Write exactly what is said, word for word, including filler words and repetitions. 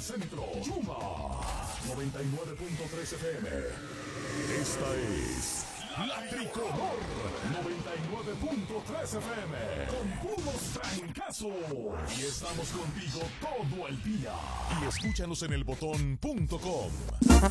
del centro. Yuma noventa y nueve punto tres F M. Esta es La Tricolor noventa y nueve punto tres F M. Con puros trancazos. Y estamos contigo todo el día. Y escúchanos en el botón punto com.